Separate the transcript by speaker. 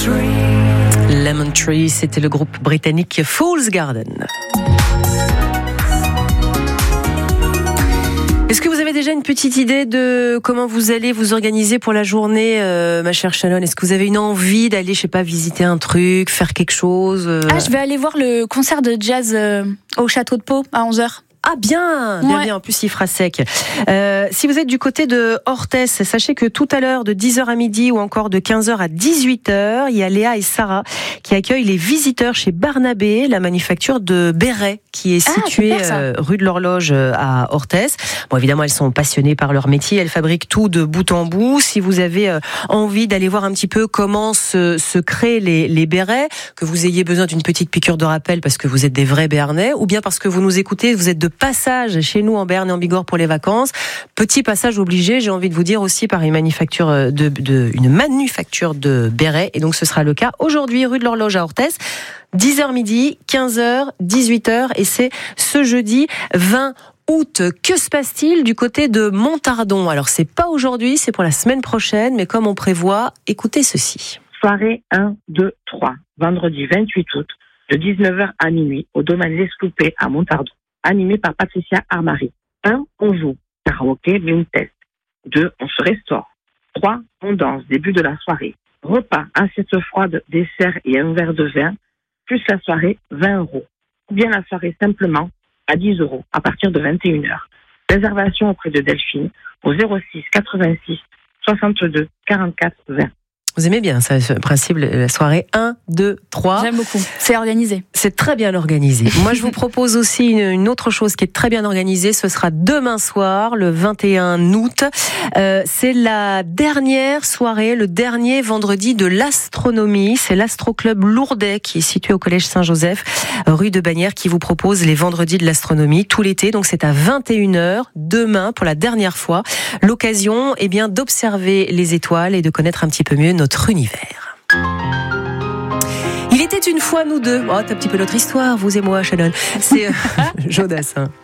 Speaker 1: Lemon Tree, c'était le groupe britannique Fool's Garden. Est-ce que vous avez déjà une petite idée de comment vous allez vous organiser pour la journée, ma chère Shannon? Est-ce que vous avez une envie d'aller, je sais pas, visiter un truc, faire quelque chose?
Speaker 2: Je vais aller voir le concert de jazz au Château de Pau à 11h.
Speaker 1: Ah bien. En plus il fera sec. Si vous êtes du côté de Orthès, sachez que tout à l'heure de 10h à midi ou encore de 15h à 18h, il y a Léa et Sarah qui accueillent les visiteurs chez Barnabé, la manufacture de bérets qui est située rue de l'Horloge à Orthès. Bon, évidemment, elles sont passionnées par leur métier, elles fabriquent tout de bout en bout. Si vous avez envie d'aller voir un petit peu comment se créent les bérets, que vous ayez besoin d'une petite piqûre de rappel parce que vous êtes des vrais Béarnais ou bien parce que vous nous écoutez, vous êtes de passage chez nous en Béarn et en Bigorre pour les vacances. Petit passage obligé, j'ai envie de vous dire aussi par une manufacture de bérets. Et donc ce sera le cas aujourd'hui, rue de l'Horloge à Orthès. 10h midi, 15h, 18h. Et c'est ce jeudi 20 août. Que se passe-t-il du côté de Montardon? Alors c'est pas aujourd'hui, c'est pour la semaine prochaine. Mais comme on prévoit, écoutez ceci.
Speaker 3: Soirée 1, 2, 3. Vendredi 28 août, de 19h à minuit, au domaine L'Escloupé à Montardon. Animé par Patricia Armari. 1. On joue. Karaoké, blind test. 2. On se restaure. 3. On danse. Début de la soirée. Repas, assiette froide, dessert et un verre de vin. Plus la soirée, 20 €. Ou bien la soirée simplement à 10 € à partir de 21h. Réservation auprès de Delphine au 06 86 62 44 20.
Speaker 1: Vous aimez bien ça, ce principe, la soirée 1, 2, 3.
Speaker 2: J'aime beaucoup. C'est organisé.
Speaker 1: C'est très bien organisé. Moi, je vous propose aussi une autre chose qui est très bien organisée. Ce sera demain soir, le 21 août. C'est la dernière soirée, le dernier vendredi de l'astronomie. C'est l'Astro-Club Lourdais qui est situé au Collège Saint-Joseph, rue de Bagnères, qui vous propose les vendredis de l'astronomie tout l'été. Donc, c'est à 21h, demain, pour la dernière fois. L'occasion, d'observer les étoiles et de connaître un petit peu mieux notre univers. Il était une fois nous deux. Oh, t'as un petit peu notre histoire, vous et moi, Shannon. C'est Jodassin.